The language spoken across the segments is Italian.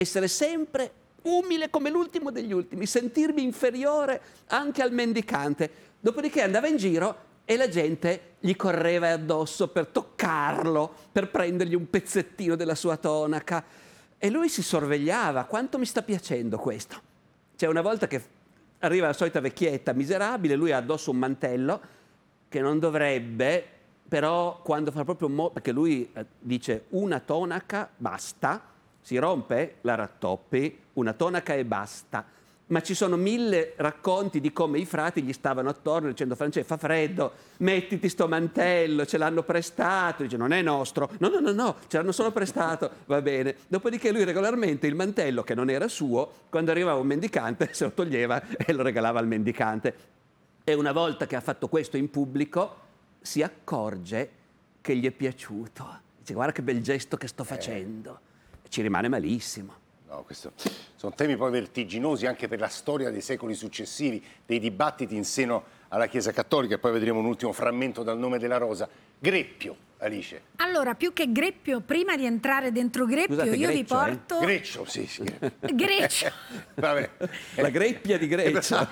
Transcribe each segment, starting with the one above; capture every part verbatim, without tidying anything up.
essere sempre umile come l'ultimo degli ultimi, sentirmi inferiore anche al mendicante. Dopodiché andava in giro e la gente gli correva addosso per toccarlo, per prendergli un pezzettino della sua tonaca. E lui si sorvegliava: quanto mi sta piacendo questo? C'è una volta che arriva la solita vecchietta miserabile, lui ha addosso un mantello che non dovrebbe, però quando fa proprio mo- perché lui eh, dice una tonaca basta, si rompe, la rattoppi, una tonaca e basta. Ma ci sono mille racconti di come i frati gli stavano attorno dicendo: Francesco, fa freddo, mettiti sto mantello, ce l'hanno prestato. Dice: non è nostro. No, no, no, no, ce l'hanno solo prestato, va bene. Dopodiché lui regolarmente il mantello, che non era suo, quando arrivava un mendicante se lo toglieva e lo regalava al mendicante. E una volta che ha fatto questo in pubblico si accorge che gli è piaciuto. Dice: guarda che bel gesto che sto facendo. E ci rimane malissimo. No, questo sono temi poi vertiginosi anche per la storia dei secoli successivi, dei dibattiti in seno alla Chiesa Cattolica. E poi vedremo un ultimo frammento dal Nome della Rosa. Greppio, Alice. Allora, più che Greppio, prima di entrare dentro Greppio, Scusate, io Greccio, vi porto... Eh? Greccio, sì, sì. Greccio. Vabbè. La greppia di Greccio.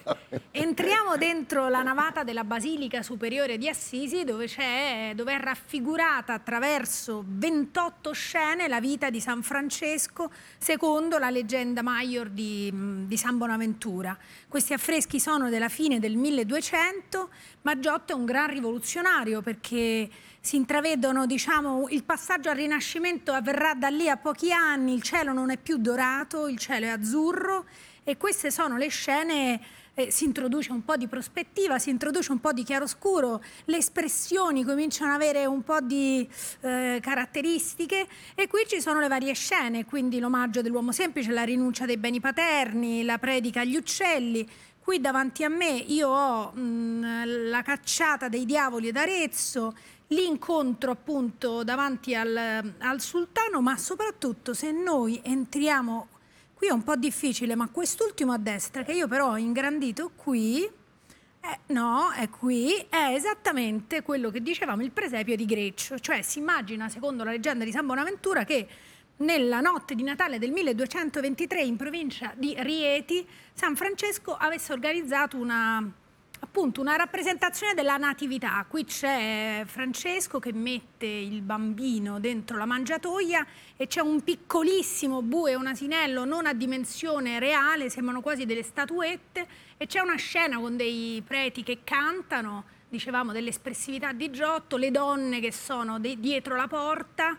Entriamo dentro la navata della Basilica Superiore di Assisi, dove, c'è, dove è raffigurata attraverso ventotto scene la vita di San Francesco secondo la leggenda Maior di, di San Bonaventura. Questi affreschi sono della fine del milleduecento, ma Giotto è un gran rivoluzionario perché si intravedono, diciamo, il passaggio al Rinascimento avverrà da lì a pochi anni, il cielo non è più dorato, il cielo è azzurro, e queste sono le scene. Eh, si introduce un po' di prospettiva, si introduce un po' di chiaroscuro, le espressioni cominciano ad avere un po' di eh, caratteristiche, e qui ci sono le varie scene, quindi l'omaggio dell'uomo semplice, la rinuncia dei beni paterni, la predica agli uccelli. Qui davanti a me io ho mh, la cacciata dei diavoli d'Arezzo, l'incontro appunto davanti al, al sultano, ma soprattutto se noi entriamo... Qui è un po' difficile, ma quest'ultimo a destra, che io però ho ingrandito qui, eh, no, è qui, è esattamente quello che dicevamo, il presepio di Greccio. Cioè si immagina, secondo la leggenda di San Bonaventura, che nella notte di Natale del milleduecentoventitré in provincia di Rieti, San Francesco avesse organizzato una... appunto una rappresentazione della natività. Qui c'è Francesco che mette il bambino dentro la mangiatoia e c'è un piccolissimo bue, un asinello non a dimensione reale, sembrano quasi delle statuette, e c'è una scena con dei preti che cantano, dicevamo dell'espressività di Giotto, le donne che sono dietro la porta.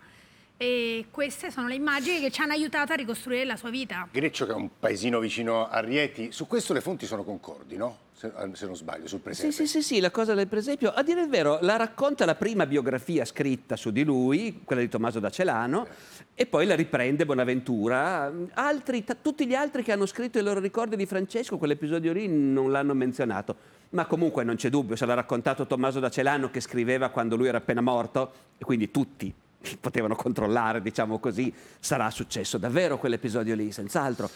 E queste sono le immagini che ci hanno aiutato a ricostruire la sua vita. Greccio, che è un paesino vicino a Rieti, su questo le fonti sono concordi, no? Se, se non sbaglio, sul presepe. Sì, sì, sì, sì, la cosa del presepio, a dire il vero, la racconta la prima biografia scritta su di lui, quella di Tommaso da Celano, eh. e poi la riprende Bonaventura. Altri, t- tutti gli altri che hanno scritto i loro ricordi di Francesco, quell'episodio lì non l'hanno menzionato. Ma comunque non c'è dubbio, se l'ha raccontato Tommaso da Celano, che scriveva quando lui era appena morto, e quindi tutti potevano controllare, diciamo così, sarà successo davvero quell'episodio lì, senz'altro.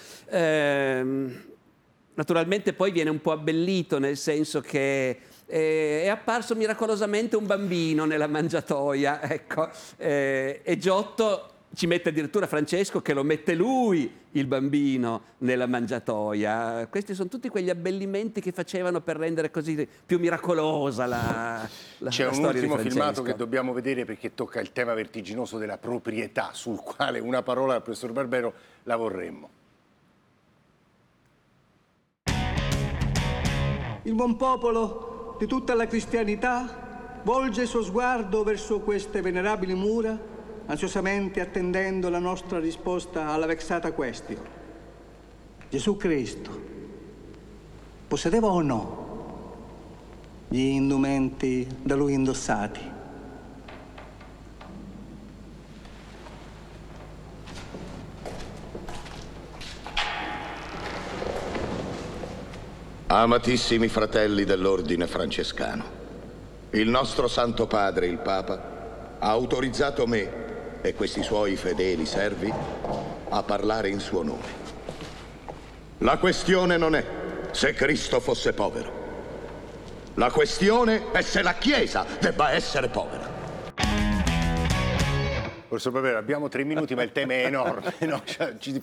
Ehm, naturalmente poi viene un po' abbellito, nel senso che eh, è apparso miracolosamente un bambino nella mangiatoia, ecco, eh, e Giotto ci mette addirittura Francesco che lo mette lui il bambino nella mangiatoia. Questi sono tutti quegli abbellimenti che facevano per rendere così più miracolosa la, la, C'è la un storia ultimo di filmato che dobbiamo vedere perché tocca il tema vertiginoso della proprietà, sul quale una parola del professor Barbero la vorremmo. Il buon popolo di tutta la cristianità volge il suo sguardo verso queste venerabili mura, ansiosamente attendendo la nostra risposta alla vexata question. Gesù Cristo possedeva o no gli indumenti da lui indossati? Amatissimi fratelli dell'ordine francescano, il nostro Santo Padre, il Papa, ha autorizzato me e questi suoi fedeli servi a parlare in suo nome. La questione non è se Cristo fosse povero. La questione è se la Chiesa debba essere povera. Professor Barbero, abbiamo tre minuti ma il tema è enorme, no? Cioè, ci